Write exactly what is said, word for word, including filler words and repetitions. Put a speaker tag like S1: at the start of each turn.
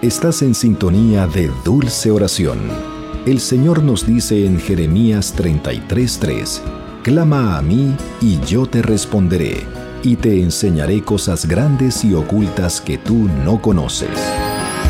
S1: Estás en sintonía de Dulce Oración. El Señor nos dice en Jeremías treinta y tres, tres: Clama a mí y yo te responderé, y te enseñaré cosas grandes y ocultas que tú no conoces.